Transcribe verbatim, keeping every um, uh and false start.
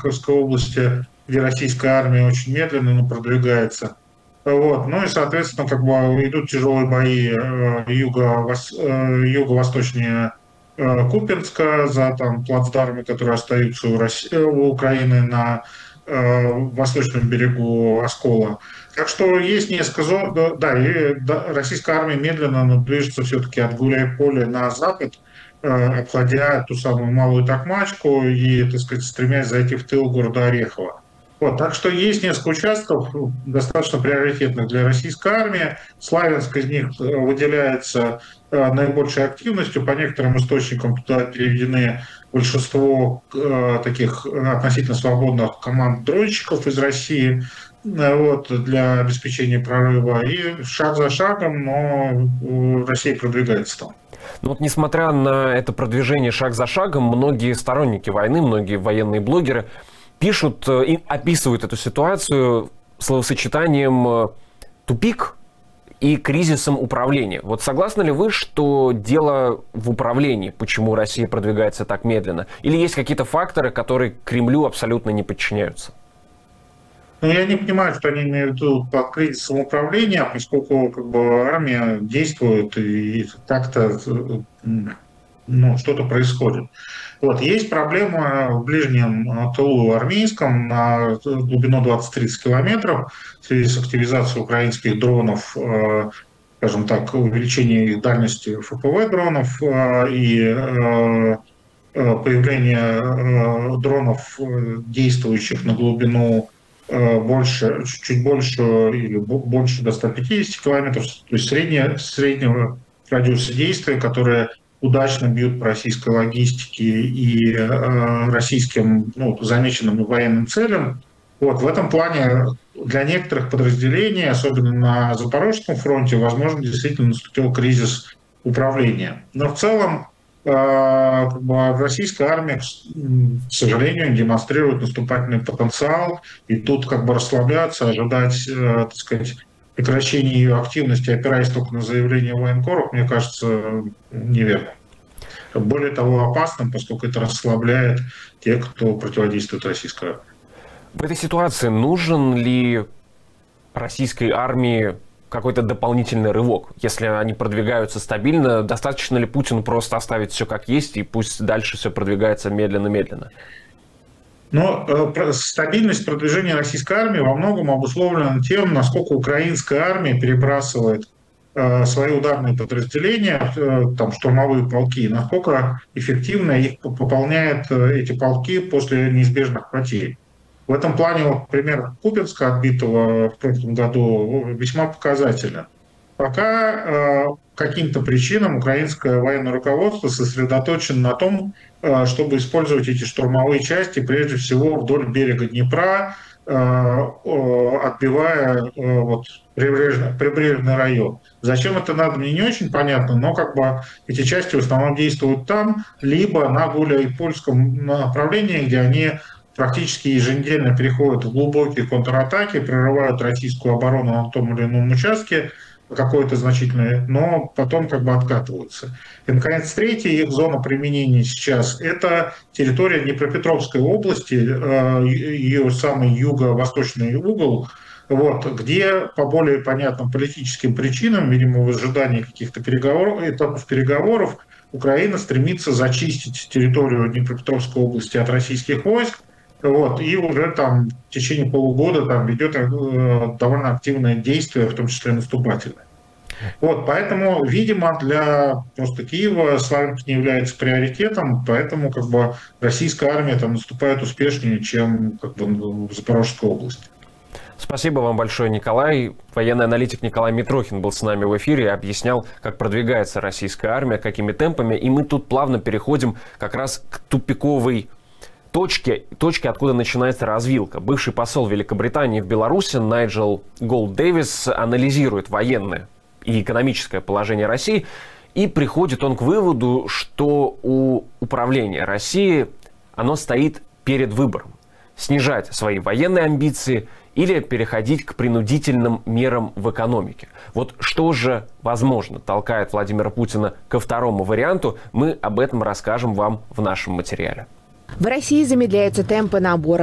Харьковской области, где российская армия очень медленно, но продвигается. Вот. Ну и, соответственно, как бы идут тяжелые бои э, юго, э, юго-восточнее э, Купянска за там плацдармы, которые остаются у, России, у Украины на э, восточном берегу Оскола. Так что есть несколько зон, да, да, и да, российская армия медленно, но движется все-таки от Гуляйполя на запад, э, обходя ту самую Малую Токмачку и, так сказать, стремясь зайти в тыл города Орехово. Вот, так что есть несколько участков, достаточно приоритетных для российской армии. Славянск из них выделяется наибольшей активностью. По некоторым источникам туда переведены большинство таких относительно свободных команд дронщиков из России, вот, для обеспечения прорыва. И шаг за шагом, но Россия продвигается там. Ну вот, несмотря на это продвижение шаг за шагом, многие сторонники войны, многие военные блогеры пишут и описывают эту ситуацию словосочетанием «тупик» и «кризисом управления». Вот согласны ли вы, что дело в управлении, почему Россия продвигается так медленно? Или есть какие-то факторы, которые Кремлю абсолютно не подчиняются? Ну, я не понимаю, что они имеют в виду под кризисом управления, поскольку как бы армия действует и как-то ну, что-то происходит. Вот. Есть проблема в ближнем тылу армейском на глубину двадцать-тридцать километров в связи с активизацией украинских дронов, скажем так, увеличение их дальности эф пэ вэ дронов и появление дронов, действующих на глубину больше, чуть больше или больше до ста пятидесяти километров, то есть среднее, среднего радиуса действия, которые удачно бьют по российской логистике и э, российским ну, замеченным военным целям. Вот, в этом плане для некоторых подразделений, особенно на Запорожском фронте, возможно, действительно наступил кризис управления. Но в целом э, как бы российская армия, к сожалению, демонстрирует наступательный потенциал, и тут как бы расслабляться, ожидать, э, так сказать, прекращение ее активности, опираясь только на заявление военкоров, мне кажется, неверно. Более того, опасным, поскольку это расслабляет тех, кто противодействует российской армии. В этой ситуации нужен ли российской армии какой-то дополнительный рывок? Если они продвигаются стабильно, достаточно ли Путину просто оставить все как есть, и пусть дальше все продвигается медленно-медленно? Но э, стабильность продвижения российской армии во многом обусловлена тем, насколько украинская армия перебрасывает э, свои ударные подразделения, э, там, штурмовые полки, насколько эффективно их пополняет э, эти полки после неизбежных потерь. В этом плане вот, пример Купянска, отбитого в прошлом году, весьма показателен. Пока э, каким-то причинам украинское военное руководство сосредоточено на том, э, чтобы использовать эти штурмовые части, прежде всего вдоль берега Днепра, э, э, отбивая э, вот, прибрежный, прибрежный район. Зачем это надо, мне не очень понятно, но как бы эти части в основном действуют там, либо на Гуляйпольском направлении, где они практически еженедельно переходят в глубокие контратаки, прорывают российскую оборону на том или ином участке, какое-то значительное, но потом как бы откатываются. И, наконец, третья их зона применения сейчас – это территория Днепропетровской области, ее самый юго-восточный угол, вот, где по более понятным политическим причинам, видимо, в ожидании каких-то переговоров, этапов переговоров, Украина стремится зачистить территорию Днепропетровской области от российских войск. Вот, и уже там в течение полугода там ведет э, довольно активное действие, в том числе наступательное. Вот, поэтому, видимо, для просто Киева Славянск не является приоритетом, поэтому как бы российская армия там наступает успешнее, чем как бы, в Запорожской области. Спасибо вам большое, Николай. Военный аналитик Николай Митрохин был с нами в эфире и объяснял, как продвигается российская армия, какими темпами. И мы тут плавно переходим как раз к тупиковой точке, точке, откуда начинается развилка. Бывший посол Великобритании в Беларуси Найджел Голд-Дэвис анализирует военное и экономическое положение России, и приходит он к выводу, что у управления России оно стоит перед выбором. Снижать свои военные амбиции или переходить к принудительным мерам в экономике. Вот что же, возможно, толкает Владимира Путина ко второму варианту, мы об этом расскажем вам в нашем материале. В России замедляются темпы набора